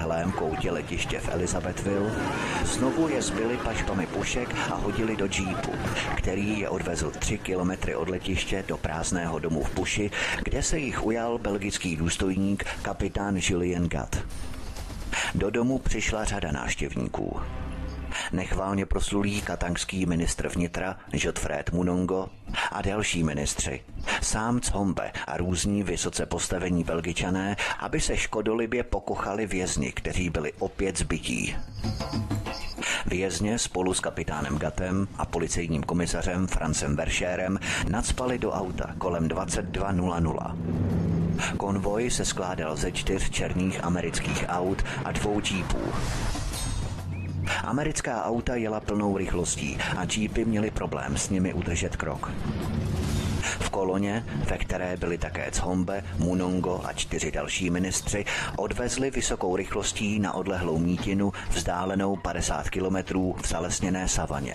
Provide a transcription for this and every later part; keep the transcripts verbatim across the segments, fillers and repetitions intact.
odlehlém koutě letiště v Elizabethville, znovu je zbyli pašpami pušek a hodili do džípu, který je odvezl tři kilometry od letiště do prázdného domu v Buši, kde se jich ujal belgický důstojník kapitán Julien Gatt. Do domu přišla řada návštěvníků. Nechválně proslulý katangský ministr vnitra Godfred Munongo a další ministři, sám Tshombe a různí vysoce postavení Belgičané, aby se škodolibě pokochali vězni, kteří byli opět zbytí. Vězně spolu s kapitánem Gattem a policejním komisařem Francem Verschérem nacpali do auta kolem dvacet dva nula nula. Konvoj se skládal ze čtyř černých amerických aut a dvou džípů. Americká auta jela plnou rychlostí a džípy měly problém s nimi udržet krok. V koloně, ve které byli také Tshombe, Munongo a čtyři další ministři, odvezli vysokou rychlostí na odlehlou mítinu vzdálenou padesát kilometrů v zalesněné savaně.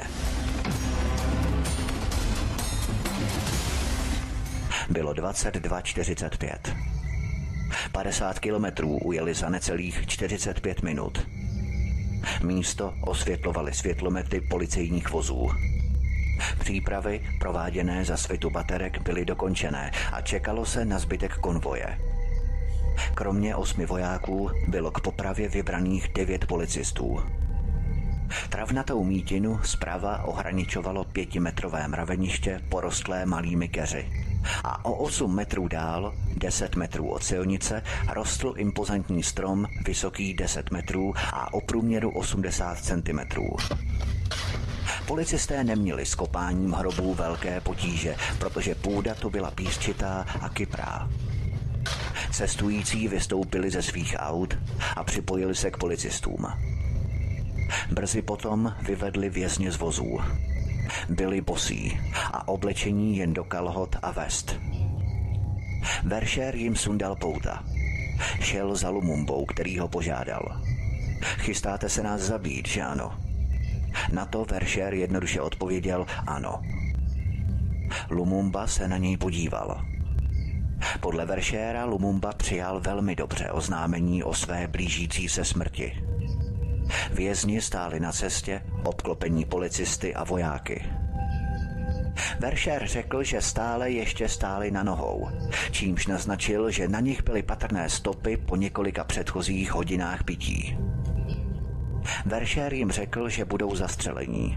Bylo dvacet dva čtyřicet pět. padesát kilometrů ujeli za necelých čtyřicet pět minut. Místo osvětlovaly světlomety policejních vozů. Přípravy, prováděné za svitu baterek, byly dokončené a čekalo se na zbytek konvoje. Kromě osmi vojáků bylo k popravě vybraných devět policistů. Travnatou mítinu zprava ohraničovalo pětimetrové mraveniště porostlé malými keři. A o osm metrů dál, deset metrů od silnice, rostl impozantní strom vysoký deset metrů a o průměru osmdesát centimetrů. Policisté neměli s kopáním hrobů velké potíže, protože půda tu byla písčitá a kyprá. Cestující vystoupili ze svých aut a připojili se k policistům. Brzy potom vyvedli vězně z vozů. Byli bosí a oblečení jen do kalhot a vest. Verschér jim sundal pouta. Šel za Lumumbou, který ho požádal. Chystáte se nás zabít, že ano? Na to Verschér jednoduše odpověděl ano. Lumumba se na něj podíval. Podle Verschéra Lumumba přijal velmi dobře oznámení o své blížící se smrti. Vězni stáli na cestě, obklopení policisty a vojáky. Verschér řekl, že stále ještě stáli na nohou, čímž naznačil, že na nich byly patrné stopy po několika předchozích hodinách pití. Verschér jim řekl, že budou zastřelení.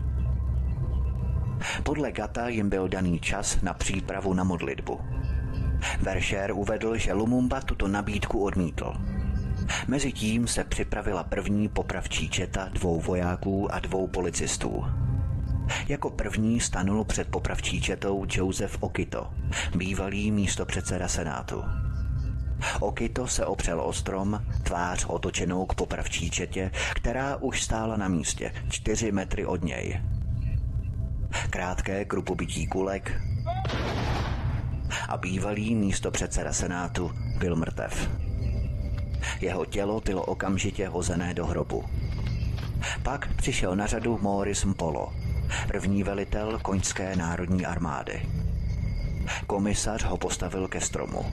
Podle Gatta jim byl daný čas na přípravu na modlitbu. Verschér uvedl, že Lumumba tuto nabídku odmítl. Mezitím se připravila první popravčí četa dvou vojáků a dvou policistů. Jako první stanul před popravčí četou Joseph Okito, bývalý místopředseda senátu. Okito se opřel o strom, tvář otočenou k popravčí četě, která už stála na místě, čtyři metry od něj. Krátké krupobytí kulek a bývalý místopředseda senátu byl mrtev. Jeho tělo bylo okamžitě hozené do hrobu. Pak přišel na řadu Maurice Mpolo, první velitel koňské národní armády. Komisař ho postavil ke stromu.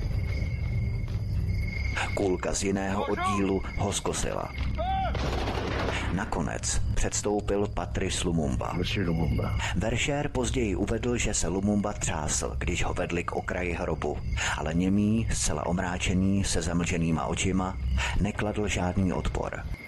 Kulka z jiného oddílu ho zkosila. Nakonec předstoupil Patrice Lumumba. Verschér později uvedl, že se Lumumba třásl, když ho vedli k okraji hrobu, ale němý, zcela omráčený, se zamlženýma očima, nekladl žádný odpor.